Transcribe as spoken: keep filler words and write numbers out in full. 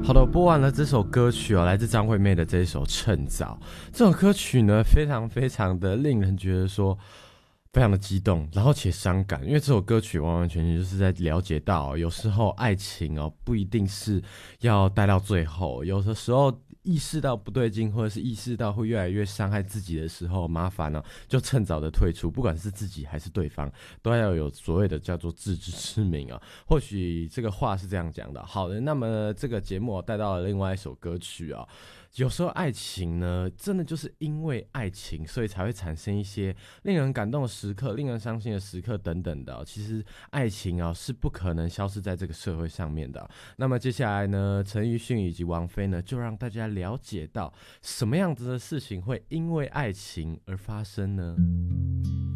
好的，我播完了这首歌曲哦，来自张惠妹的这一首《趁早》。这首歌曲呢，非常非常的令人觉得说非常的激动，然后且伤感，因为这首歌曲完完全全就是在了解到、哦，有时候爱情哦不一定是要待到最后，有的时候意识到不对劲，或者是意识到会越来越伤害自己的时候，麻烦呢、哦、就趁早的退出，不管是自己还是对方，都要有所谓的叫做自知之明啊、哦。或许这个话是这样讲的。好的，那么这个节目带到了另外一首歌曲啊、哦。有时候爱情呢，真的就是因为爱情，所以才会产生一些令人感动的时刻、令人伤心的时刻等等的、哦。其实爱情啊、哦、是不可能消失在这个社会上面的、哦。那么接下来呢，陈奕迅以及王菲呢，就让大家了解到什么样子的事情会因为爱情而发生呢？